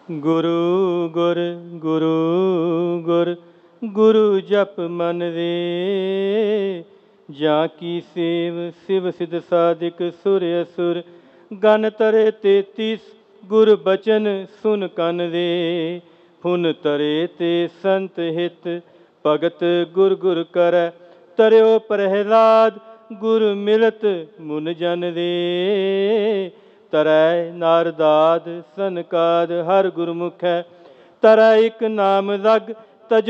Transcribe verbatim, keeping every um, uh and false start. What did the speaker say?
ਗੁਰੂ ਗੁਰ ਗੁਰੂ ਗੁਰ ਗੁਰੂ ਜਪ ਮਨ ਰੇ। ਜਾਂ ਕੀ ਸੇਵ ਸਿਵ ਸਿਧ ਸਾਧਿਕ ਸੁਰ ਅਸੁਰ। ਗਨ ਤਰੇ ਤੇਤੀਸ ਗੁਰ ਬਚਨ ਸੁਨ ਕੰਨ ਰੇ। ਫੁਨ ਤਰੇ ਤੇ ਸੰਤ ਹਿਤ ਭਗਤ ਗੁਰ ਗੁਰ ਕਰੈ। ਤਰਿਓ ਪ੍ਰਹਿਲਾਦ ਗੁਰ ਮਿਲਤ ਮੁਨ ਜਨ ਰੇ। ਤਰੈ ਨਾਰਦਾਦ ਸਨਕਾਦ ਹਰ ਗੁਰਮੁਖ ਹੈ। ਤਰੈ ਇੱਕ ਨਾਮ ਲਗ